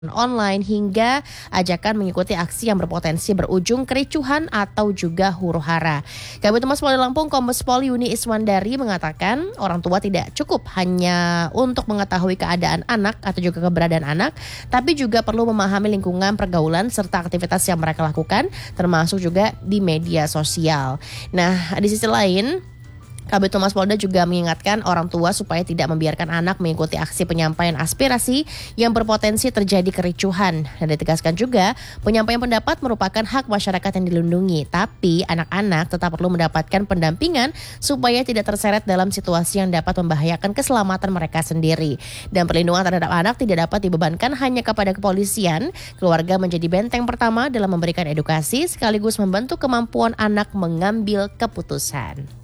online hingga ajakan mengikuti aksi yang berpotensi berujung kericuhan atau juga huru-hara. Kabid Humas Polda Lampung Kombes Pol Yuni Iswandari mengatakan orang tua tidak cukup hanya untuk mengetahui keadaan anak atau juga keberadaan anak, tapi juga perlu memahami lingkungan pergaulan serta aktivitas yang mereka lakukan, termasuk juga di media sosial. Nah, di sisi lain, Kabid Humas Polda juga mengingatkan orang tua supaya tidak membiarkan anak mengikuti aksi penyampaian aspirasi yang berpotensi terjadi kericuhan. Dan ditegaskan juga, penyampaian pendapat merupakan hak masyarakat yang dilindungi. Tapi anak-anak tetap perlu mendapatkan pendampingan supaya tidak terseret dalam situasi yang dapat membahayakan keselamatan mereka sendiri. Dan perlindungan terhadap anak tidak dapat dibebankan hanya kepada kepolisian. Keluarga menjadi benteng pertama dalam memberikan edukasi sekaligus membantu kemampuan anak mengambil keputusan.